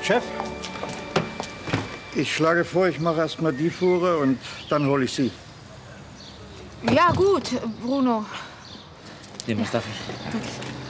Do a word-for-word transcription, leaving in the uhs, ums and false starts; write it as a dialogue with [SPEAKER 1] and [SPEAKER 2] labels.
[SPEAKER 1] Chef, ich schlage vor, ich mache erst mal die Fuhre und dann hole ich Sie.
[SPEAKER 2] Ja, gut, Bruno.
[SPEAKER 3] Dem, was darf ich?